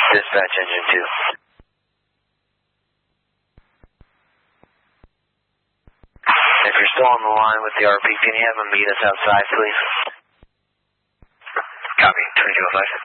Dispatch engine 2. If you're still on the line with the RP, can you have them meet us outside, please? Copy, 2205.